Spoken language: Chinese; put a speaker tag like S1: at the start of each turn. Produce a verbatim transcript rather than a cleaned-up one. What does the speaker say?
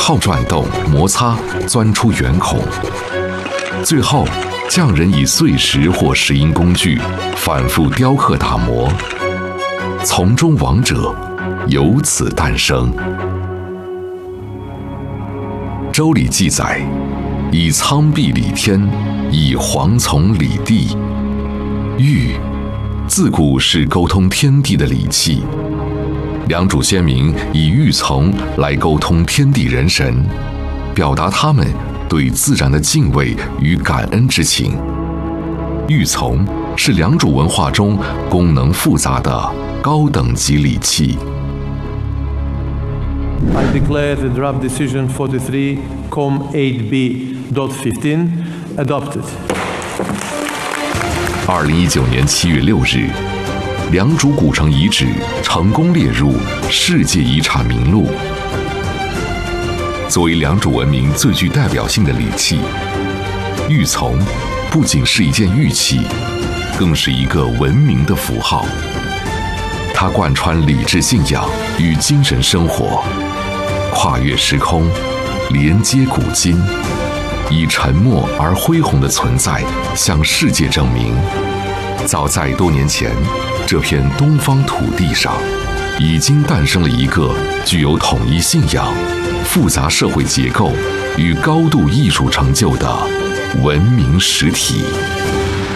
S1: 靠转动、摩擦钻出圆孔。最后，匠人以碎石或石英工具反复雕刻打磨，从中王者由此诞生。周礼记载，以苍壁理天，以蝗丛理地。玉自古是沟通天地的礼器，良渚先民以玉琮来沟通天地人神，表达他们对自然的敬畏与感恩之情。玉琮是良渚文化中功能复杂的高等级礼器。
S2: I declare the draft decision forty-three com eight b fifteen adopted.
S1: 二零一九年七月六日，良渚古城遗址成功列入世界遗产名录。作为良渚文明最具代表性的礼器，玉琮不仅是一件玉器，更是一个文明的符号。它贯穿礼制信仰与精神生活，跨越时空，连接古今，以沉默而恢宏的存在向世界证明，早在多年前，这片东方土地上已经诞生了一个具有统一信仰、复杂社会结构与高度艺术成就的文明实体。